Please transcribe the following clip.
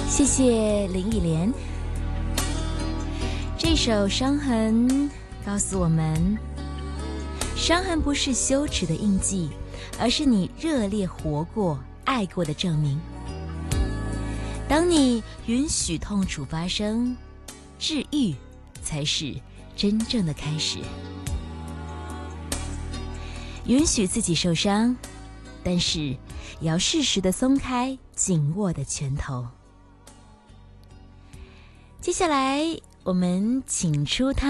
谢谢林忆莲。这首《伤痕》告诉我们，伤痕不是羞耻的印记，而是你热烈活过、爱过的证明。当你允许痛楚发生，治愈才是真正的开始。允许自己受伤，但是也要适时地松开紧握的拳头。接下来我们请出他